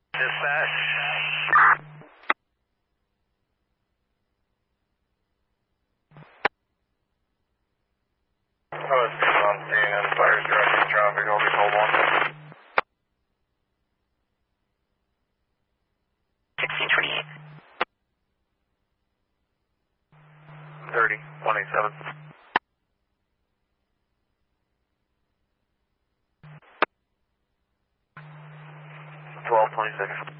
Dispatch. OSP on scene and fires directing traffic. I'll be told one. 1628. 30, 187. 1226.